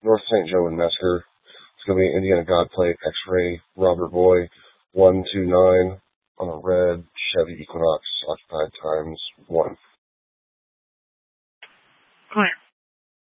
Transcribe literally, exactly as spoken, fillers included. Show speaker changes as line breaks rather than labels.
North Saint Joe and Mesker. It's going to be Indiana Godplate, X-Ray, Robert Boy, one two nine on a red Chevy Equinox, occupied times one.
Clear.